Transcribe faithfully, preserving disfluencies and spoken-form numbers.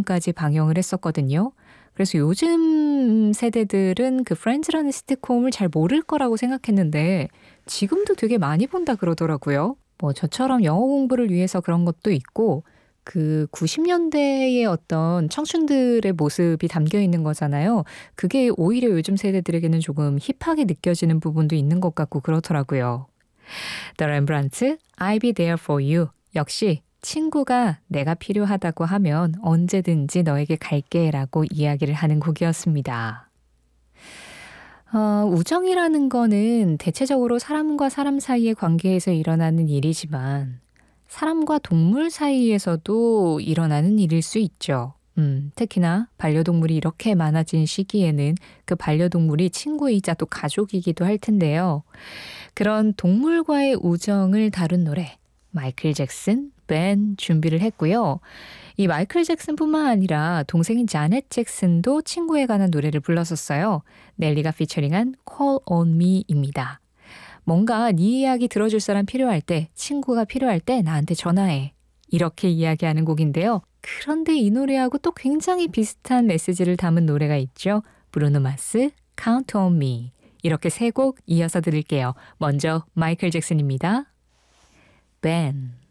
시즌까지 방영을 했었거든요. 그래서 요즘 세대들은 그 프렌즈라는 시트콤을 잘 모를 거라고 생각했는데 지금도 되게 많이 본다 그러더라고요. 뭐 저처럼 영어 공부를 위해서 그런 것도 있고 그 구십 년대의 어떤 청춘들의 모습이 담겨 있는 거잖아요. 그게 오히려 요즘 세대들에게는 조금 힙하게 느껴지는 부분도 있는 것 같고 그렇더라고요. The Rembrandt, I'll be there for you. 역시 친구가 내가 필요하다고 하면 언제든지 너에게 갈게 라고 이야기를 하는 곡이었습니다. 어, 우정이라는 거는 대체적으로 사람과 사람 사이의 관계에서 일어나는 일이지만 사람과 동물 사이에서도 일어나는 일일 수 있죠. 음, 특히나 반려동물이 이렇게 많아진 시기에는 그 반려동물이 친구이자 또 가족이기도 할 텐데요. 그런 동물과의 우정을 다룬 노래 마이클 잭슨, 벤 준비를 했고요. 이 마이클 잭슨뿐만 아니라 동생인 자넷 잭슨도 친구에 관한 노래를 불렀었어요. 넬리가 피처링한 Call on Me입니다. 뭔가 네 이야기 들어줄 사람 필요할 때, 친구가 필요할 때 나한테 전화해. 이렇게 이야기하는 곡인데요. 그런데 이 노래하고 또 굉장히 비슷한 메시지를 담은 노래가 있죠. 브루노 마스, Count on Me. 이렇게 세 곡 이어서 들을게요. 먼저 마이클 잭슨입니다. Ben.